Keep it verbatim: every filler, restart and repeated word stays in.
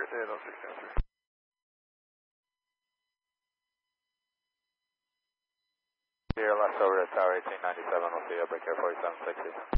eight oh six three. Here, left over at Tower eighteen ninety-seven, we'll see you, break air forty-seven sixty.